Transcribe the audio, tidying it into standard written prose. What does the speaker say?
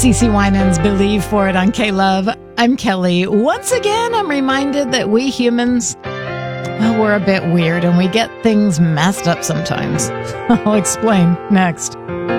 CeCe Winans, Believe for It on K-Love. I'm Kelly. Once again, I'm reminded that we humans, well, we're a bit weird and we get things messed up sometimes. I'll explain next.